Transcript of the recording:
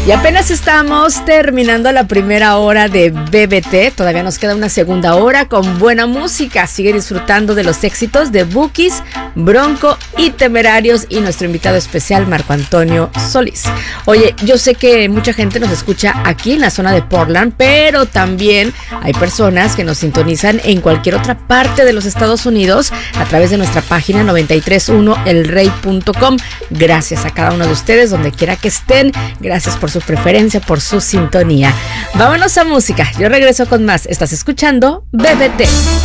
Y apenas estamos terminando la primera hora de BBT. Todavía nos queda una segunda hora con buena música. Sigue disfrutando de los éxitos de Bukis, Bronco y Temerarios y nuestro invitado especial Marco Antonio Solís. Oye, yo sé que mucha gente nos escucha aquí en la zona de Portland, pero también hay personas que nos sintonizan en cualquier otra parte de los Estados Unidos a través de nuestra página 931elrey.com. Gracias a cada uno de ustedes, donde quiera que estén. Gracias por su preferencia, por su sintonía. Vámonos a música. Yo regreso con más. Estás escuchando BBT.